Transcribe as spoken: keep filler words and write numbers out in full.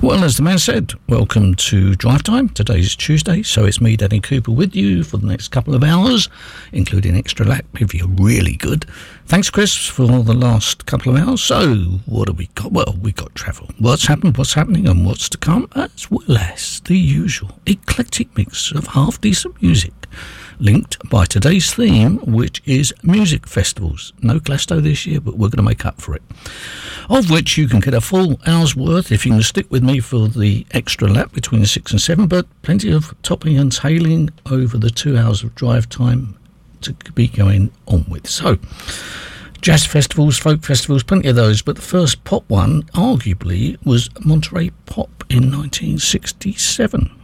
Well, as the man said, welcome to Drive Time. Today's Tuesday, so it's me, Danny Cooper, with you for the next couple of hours, including extra lap if you're really good. Thanks, Chris, for the last couple of hours. So, what have we got? Well, we got travel. What's happened, what's happening, and what's to come, as well as the usual eclectic mix of half-decent music, linked by today's theme, which is music festivals. No Glasgow this year, but we're going to make up for it. Of which you can get a full hour's worth if you can stick with me for the extra lap between six and seven, but plenty of topping and tailing over the two hours of drive time to be going on with. So, jazz festivals, folk festivals, plenty of those, but the first pop one, arguably, was Monterey Pop in nineteen sixty-seven.